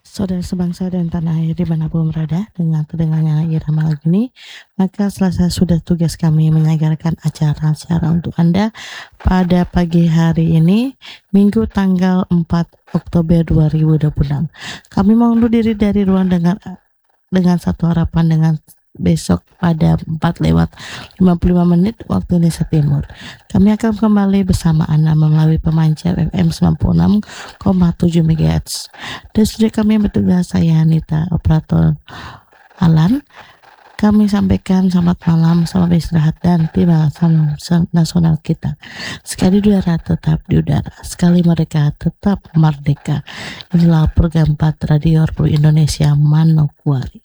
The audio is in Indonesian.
Saudara sebangsa dan tanah air dimanapun berada, dengan terdengarnya irama lagu ini, maka selesai sudah tugas kami menyegarkan acara-acara untuk Anda pada pagi hari ini, Minggu tanggal 4 Oktober 2026. Kami mengundur diri dari ruang dengar dengan satu harapan dengan besok pada 4 lewat 55 menit waktu Indonesia Timur. Kami akan kembali bersama Anda melalui pemancar FM 96,7 MHz. Dan sudah kami bertugas saya Anita, operator Alan. Kami sampaikan selamat malam, selamat istirahat dan terima salam nasional kita. Sekali udara tetap di udara, sekali merdeka tetap merdeka. Inilah program 4 Radio Republik Indonesia Manokwari.